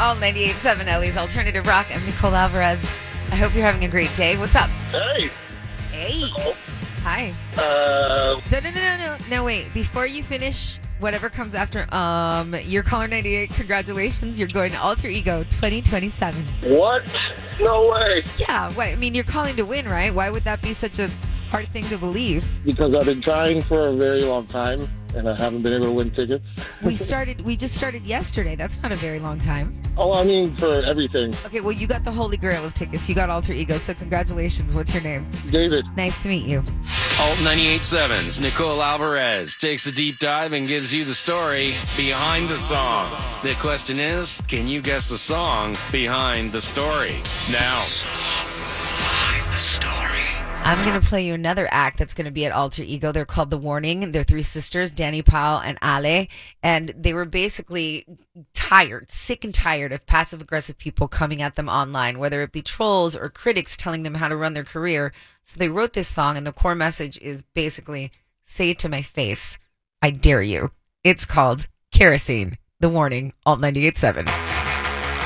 All 98.7 Ellie's Alternative Rock. I'm Nicole Alvarez. I hope you're having a great day. What's up? Hey. Hey. Hello. Hi. No, wait. Before you finish whatever comes after, your caller 98, congratulations. You're going to Alter Ego 2027. What? No way. Yeah, I mean, you're calling to win, right? Why would that be such a hard thing to believe? Because I've been trying for a very long time, and I haven't been able to win tickets. We just started yesterday. That's not a very long time. Oh, I mean, for everything. Okay, well, you got the holy grail of tickets. You got Alter Ego, so congratulations. What's your name? David. Nice to meet you. Alt 98.7's Nicole Alvarez takes a deep dive and gives you the story behind the song. The question is, can you guess the song behind the story? Now, behind the story. I'm going to play you another act that's going to be at Alter Ego. They're called The Warning. They're three sisters, Danny Powell and Ale. And they were basically sick and tired of passive-aggressive people coming at them online, whether it be trolls or critics telling them how to run their career. So they wrote this song, and the core message is basically, say it to my face, I dare you. It's called Kerosene. The Warning, Alt 98.7.